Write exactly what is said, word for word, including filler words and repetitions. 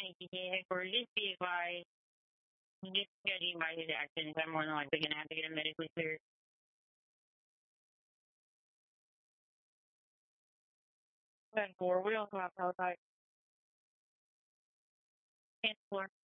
N T K headquarters, just be advised, just judging by his actions, I'm more than likely going to have to get him medically cleared. ten four, we also have Palisade. ten four.